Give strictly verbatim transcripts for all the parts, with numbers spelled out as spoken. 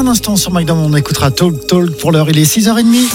un instant sur Magnum, on écoutera Talk Talk. Pour l'heure, il est six heures trente.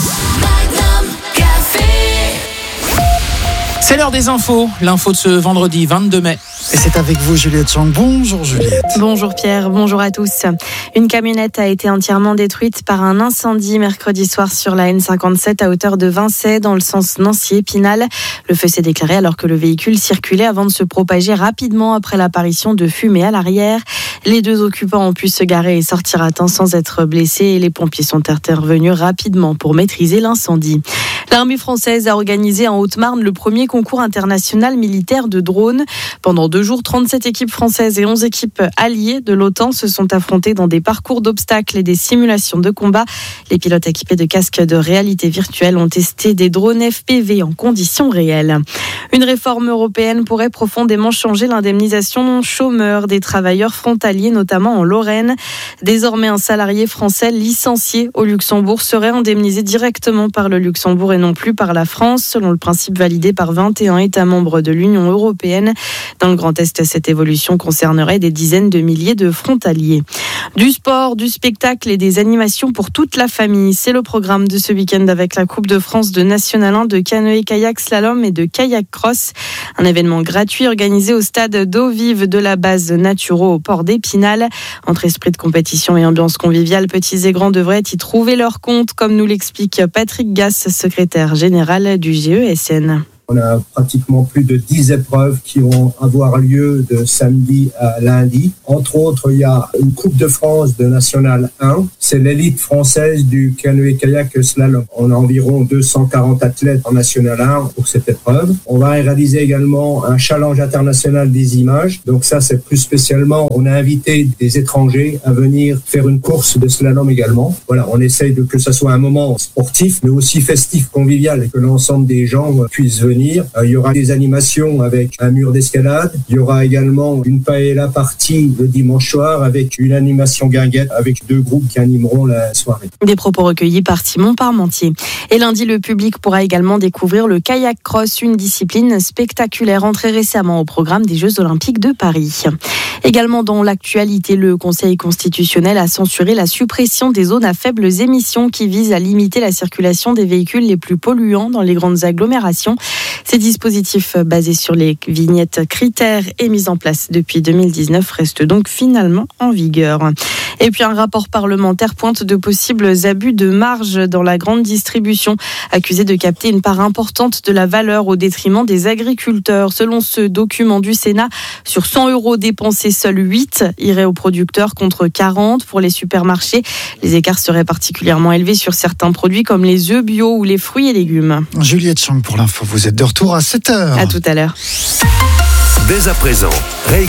C'est l'heure des infos, l'info de ce vendredi vingt-deux mai. Et c'est avec vous Juliette Chang. Bonjour Juliette. Bonjour Pierre, bonjour à tous. Une camionnette a été entièrement détruite par un incendie mercredi soir sur la N cinquante-sept à hauteur de Vinçay dans le sens Nancy-Épinal. Le feu s'est déclaré alors que le véhicule circulait avant de se propager rapidement après l'apparition de fumée à l'arrière. Les deux occupants ont pu se garer et sortir à temps sans être blessés et les pompiers sont intervenus rapidement pour maîtriser l'incendie. L'armée française a organisé en Haute-Marne le premier concours international militaire de drones. Pendant deux jours, trente-sept équipes françaises et onze équipes alliées de l'OTAN se sont affrontées dans des parcours d'obstacles et des simulations de combat. Les pilotes équipés de casques de réalité virtuelle ont testé des drones F P V en conditions réelles. Une réforme européenne pourrait profondément changer l'indemnisation chômeur des travailleurs frontaliers, notamment en Lorraine. Désormais, un salarié français licencié au Luxembourg serait indemnisé directement par le Luxembourg et non plus par la France, selon le principe validé par vingt et un États membres de l'Union européenne. Dans le Grand Est, cette évolution concernerait des dizaines de milliers de frontaliers. Du sport, du spectacle et des animations pour toute la famille. C'est le programme de ce week-end avec la Coupe de France de National un de canoë-kayak slalom et de kayak cross. Un événement gratuit organisé au stade d'eau vive de la base Naturo au port d'Épinal. Entre esprit de compétition et ambiance conviviale, petits et grands devraient y trouver leur compte, comme nous l'explique Patrick Gass, secrétaire général du G E S N. On a pratiquement plus de dix épreuves qui vont avoir lieu de samedi à lundi. Entre autres, il y a une Coupe de France de National un. C'est l'élite française du canoë-kayak slalom. On a environ deux cent quarante athlètes en National un pour cette épreuve. On va réaliser également un challenge international des images. Donc ça, c'est plus spécialement, on a invité des étrangers à venir faire une course de slalom également. Voilà, on essaye de que ça soit un moment sportif, mais aussi festif, convivial, et que l'ensemble des gens puissent venir. Il y aura des animations avec un mur d'escalade. Il y aura également une paella partie le dimanche soir avec une animation guinguette avec deux groupes qui animeront la soirée. Des propos recueillis par Simon Parmentier. Et lundi, le public pourra également découvrir le kayak cross, une discipline spectaculaire entrée récemment au programme des Jeux Olympiques de Paris. Également dans l'actualité, le Conseil constitutionnel a censuré la suppression des zones à faibles émissions qui visent à limiter la circulation des véhicules les plus polluants dans les grandes agglomérations. Ces dispositifs basés sur les vignettes critères et mis en place depuis deux mille dix-neuf restent donc finalement en vigueur. Et puis un rapport parlementaire pointe de possibles abus de marge dans la grande distribution, accusé de capter une part importante de la valeur au détriment des agriculteurs. Selon ce document du Sénat, sur cent euros dépensés, seuls huit iraient aux producteurs contre quarante pour les supermarchés. Les écarts seraient particulièrement élevés sur certains produits comme les œufs bio ou les fruits et légumes. Juliette Chang pour l'info, vous êtes de retour à sept heures. À tout à l'heure. Dès à présent, réécoutez